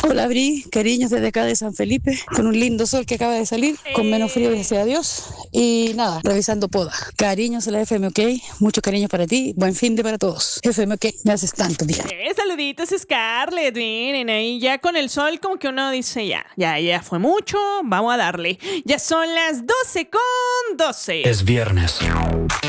Hola, Bri, cariños desde acá de San Felipe, con un lindo sol que acaba de salir, con menos frío, gracias a Dios. Y nada, revisando poda. Cariños a la FM, ok. Mucho cariño para ti. Buen fin de para todos. FM, ok. Me haces tanto, tía. Saluditos, Scarlett. Miren, ahí ya con el sol, como que uno dice ya fue mucho. Vamos a darle. Ya son las 12:12. Es viernes.